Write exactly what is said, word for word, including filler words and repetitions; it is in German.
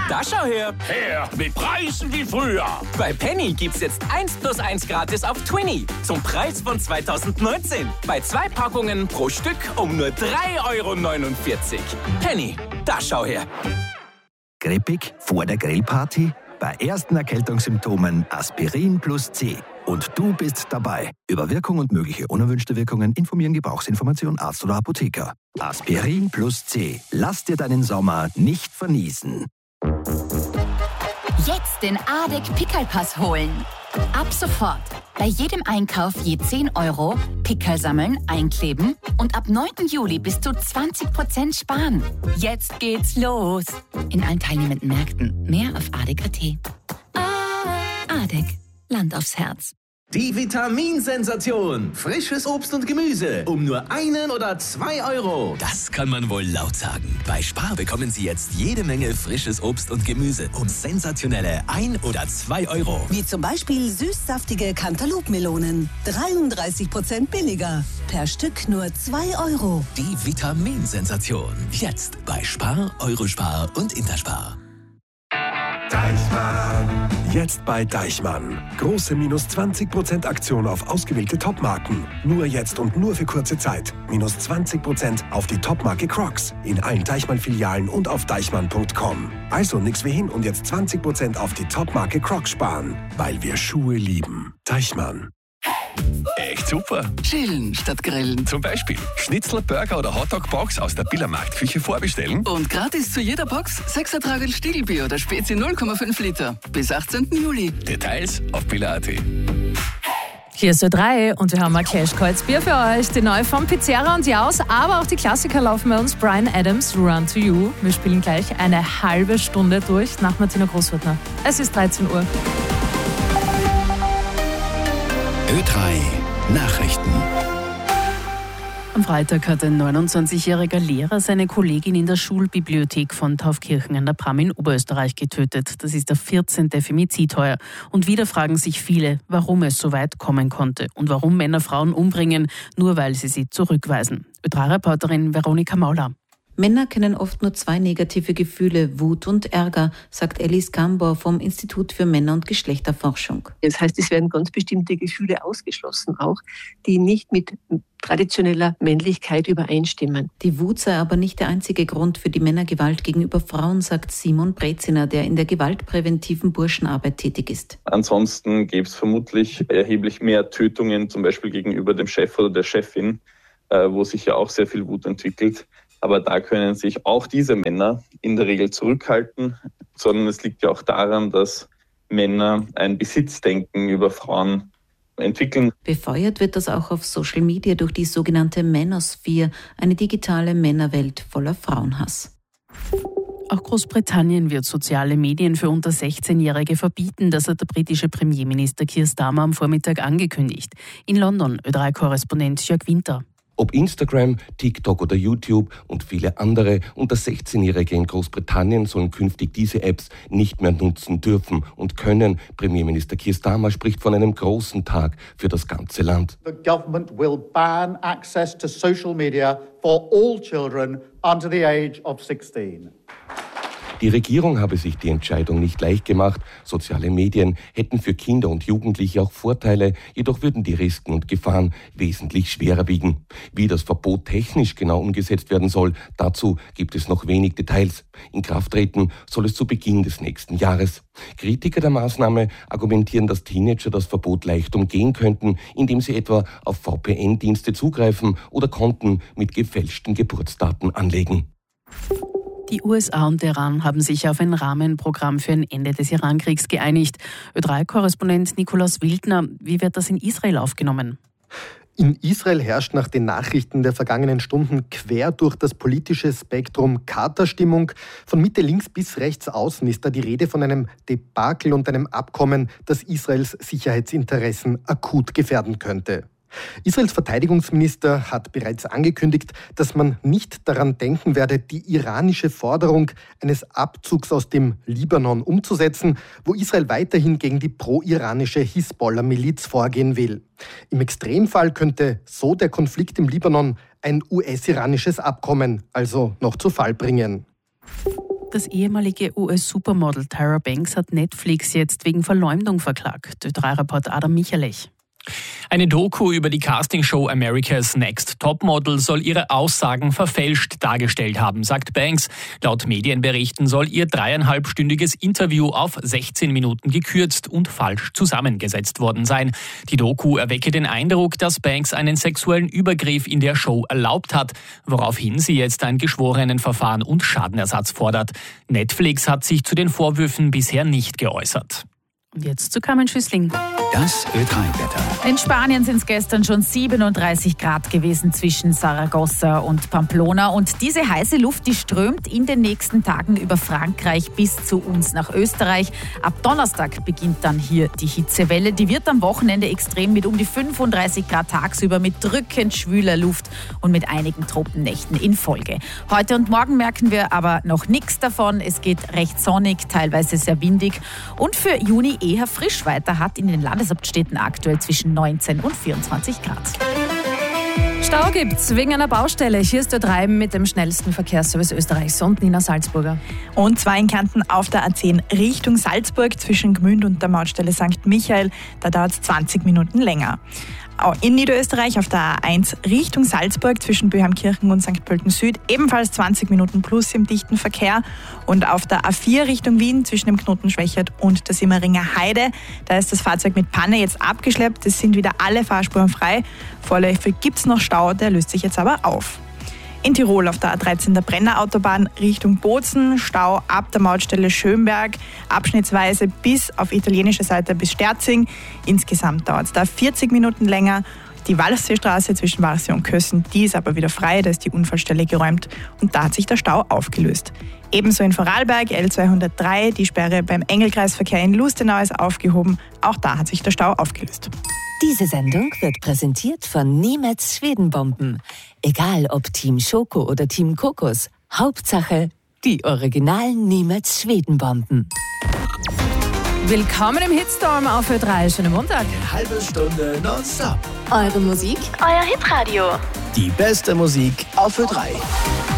Da schau her. Her mit Preisen wie früher. Bei Penny gibt's jetzt eins plus eins gratis auf Twinny zum Preis von zweitausendneunzehn. Bei zwei Packungen pro Stück um nur drei Euro neunundvierzig. Penny, da schau her. Grippig vor der Grillparty? Bei ersten Erkältungssymptomen Aspirin plus C. Und du bist dabei. Über Wirkung und mögliche unerwünschte Wirkungen informieren Gebrauchsinformation Arzt oder Apotheker. Aspirin plus C. Lass dir deinen Sommer nicht verniesen. Jetzt den A D E C Pickelpass holen. Ab sofort. Bei jedem Einkauf je zehn Euro, Pickel sammeln, einkleben und ab neunten Juli bis zu zwanzig Prozent sparen. Jetzt geht's los. In allen teilnehmenden Märkten. Mehr auf A D E C Punkt A T. A D E C. Land aufs Herz. Die Vitaminsensation. Frisches Obst und Gemüse um nur einen oder zwei Euro. Das kann man wohl laut sagen. Bei Spar bekommen Sie jetzt jede Menge frisches Obst und Gemüse um sensationelle ein oder zwei Euro. Wie zum Beispiel süßsaftige Cantaloupe-Melonen. dreiunddreißig Prozent billiger. Per Stück nur zwei Euro. Die Vitaminsensation. Jetzt bei Spar, Eurospar und Interspar. Deichmann. Jetzt bei Deichmann. Große minus zwanzig Prozent Aktion auf ausgewählte Topmarken. Nur jetzt und nur für kurze Zeit. Minus zwanzig Prozent auf die Topmarke Crocs. In allen Deichmann-Filialen und auf deichmann punkt com. Also nix wie hin und jetzt zwanzig Prozent auf die Topmarke Crocs sparen. Weil wir Schuhe lieben. Deichmann. Echt super. Chillen statt grillen. Zum Beispiel Schnitzel, Burger oder Hotdog-Box aus der Biller Marktküche vorbestellen. Und gratis zu jeder Box sechs Ertragen Stiegelbier oder Spezi null Komma fünf Liter. Bis achtzehnten Juli. Details auf biller punkt at. Hier ist Ö drei und wir haben ein Cash-Kreuzbier für euch. Die neue von Pizzerra und Jaus, aber auch die Klassiker laufen bei uns. Bryan Adams, Run to You. Wir spielen gleich eine halbe Stunde durch nach Martina Großhurtner. Es ist dreizehn Uhr. Ö drei Nachrichten. Am Freitag hat ein neunundzwanzigjähriger Lehrer seine Kollegin in der Schulbibliothek von Taufkirchen an der Bram in Oberösterreich getötet. Das ist der vierzehnte Femizid heuer. Und wieder fragen sich viele, warum es so weit kommen konnte und warum Männer Frauen umbringen, nur weil sie sie zurückweisen. Ö drei Reporterin Veronika Mauler. Männer kennen oft nur zwei negative Gefühle, Wut und Ärger, sagt Alice Gambor vom Institut für Männer- und Geschlechterforschung. Das heißt, es werden ganz bestimmte Gefühle ausgeschlossen, auch die nicht mit traditioneller Männlichkeit übereinstimmen. Die Wut sei aber nicht der einzige Grund für die Männergewalt gegenüber Frauen, sagt Simon Breziner, der in der gewaltpräventiven Burschenarbeit tätig ist. Ansonsten gäbe es vermutlich erheblich mehr Tötungen, zum Beispiel gegenüber dem Chef oder der Chefin, wo sich ja auch sehr viel Wut entwickelt. Aber da können sich auch diese Männer in der Regel zurückhalten, sondern es liegt ja auch daran, dass Männer ein Besitzdenken über Frauen entwickeln. Befeuert wird das auch auf Social Media durch die sogenannte Manosphere, eine digitale Männerwelt voller Frauenhass. Auch Großbritannien wird soziale Medien für unter sechzehnjährige verbieten, das hat der britische Premierminister Keir Starmer am Vormittag angekündigt. In London, Ö drei Korrespondent Jörg Winter. Ob Instagram, TikTok oder YouTube und viele andere unter sechzehnjährige in Großbritannien sollen künftig diese Apps nicht mehr nutzen dürfen und können. Premierminister Keir Starmer spricht von einem großen Tag für das ganze Land. The government will ban access to social media for all children under the age of sixteen. Die Regierung habe sich die Entscheidung nicht leicht gemacht. Soziale Medien hätten für Kinder und Jugendliche auch Vorteile, jedoch würden die Risiken und Gefahren wesentlich schwerer wiegen. Wie das Verbot technisch genau umgesetzt werden soll, dazu gibt es noch wenig Details. In Kraft treten soll es zu Beginn des nächsten Jahres. Kritiker der Maßnahme argumentieren, dass Teenager das Verbot leicht umgehen könnten, indem sie etwa auf V P N-Dienste zugreifen oder Konten mit gefälschten Geburtsdaten anlegen. Die U S A und der Iran haben sich auf ein Rahmenprogramm für ein Ende des Irankriegs geeinigt. Ö drei Korrespondent Nikolaus Wildner, wie wird das in Israel aufgenommen? In Israel herrscht nach den Nachrichten der vergangenen Stunden quer durch das politische Spektrum Katerstimmung. Von Mitte links bis rechts außen ist da die Rede von einem Debakel und einem Abkommen, das Israels Sicherheitsinteressen akut gefährden könnte. Israels Verteidigungsminister hat bereits angekündigt, dass man nicht daran denken werde, die iranische Forderung eines Abzugs aus dem Libanon umzusetzen, wo Israel weiterhin gegen die pro-iranische Hisbollah-Miliz vorgehen will. Im Extremfall könnte so der Konflikt im Libanon ein U S-iranisches Abkommen also noch zu Fall bringen. Das ehemalige U S-Supermodel Tyra Banks hat Netflix jetzt wegen Verleumdung verklagt. Ö drei Reporter Adam Michalech. Eine Doku über die Castingshow America's Next Topmodel soll ihre Aussagen verfälscht dargestellt haben, sagt Banks. Laut Medienberichten soll ihr dreieinhalbstündiges Interview auf sechzehn Minuten gekürzt und falsch zusammengesetzt worden sein. Die Doku erwecke den Eindruck, dass Banks einen sexuellen Übergriff in der Show erlaubt hat, woraufhin sie jetzt ein Geschworenenverfahren und Schadenersatz fordert. Netflix hat sich zu den Vorwürfen bisher nicht geäußert. Und jetzt zu Carmen Schüssling. Das Ö drei Wetter. In Spanien sind es gestern schon siebenunddreißig Grad gewesen zwischen Saragossa und Pamplona. Und diese heiße Luft, die strömt in den nächsten Tagen über Frankreich bis zu uns nach Österreich. Ab Donnerstag beginnt dann hier die Hitzewelle. Die wird am Wochenende extrem mit um die fünfunddreißig Grad tagsüber, mit drückend schwüler Luft und mit einigen Tropennächten in Folge. Heute und morgen merken wir aber noch nichts davon. Es geht recht sonnig, teilweise sehr windig und für Juni eher frisch weiter, hat in den Landeshauptstädten aktuell zwischen neunzehn und vierundzwanzig Grad. Stau gibt's wegen einer Baustelle. Hier ist Ö drei mit dem schnellsten Verkehrsservice Österreichs und Nina Salzburger. Und zwar in Kärnten auf der A zehn Richtung Salzburg zwischen Gmünd und der Mautstelle Sankt Michael. Da dauert es zwanzig Minuten länger. In Niederösterreich auf der A eins Richtung Salzburg zwischen Böheimkirchen und Sankt Pölten Süd ebenfalls zwanzig Minuten plus im dichten Verkehr. Und auf der A vier Richtung Wien zwischen dem Knoten Schwächert und der Simmeringer Heide, da ist das Fahrzeug mit Panne jetzt abgeschleppt. Es sind wieder alle Fahrspuren frei. Vorläufig gibt es noch Stau, der löst sich jetzt aber auf. In Tirol auf der A dreizehn der Brennerautobahn Richtung Bozen, Stau ab der Mautstelle Schönberg, abschnittsweise bis auf italienische Seite bis Sterzing. Insgesamt dauert es da vierzig Minuten länger. Die Walchseestraße zwischen Walchsee und Kössen, die ist aber wieder frei, da ist die Unfallstelle geräumt und da hat sich der Stau aufgelöst. Ebenso in Vorarlberg L zweihundertdrei, die Sperre beim Engelkreisverkehr in Lustenau ist aufgehoben, auch da hat sich der Stau aufgelöst. Diese Sendung wird präsentiert von Niemetz Schwedenbomben. Egal ob Team Schoko oder Team Kokos, Hauptsache die originalen Niemetz Schwedenbomben. Willkommen im Hitstorm auf Ö drei. Schönen Montag. Eine halbe Stunde nonstop. Eure Musik, euer Hitradio. Die beste Musik auf Ö drei.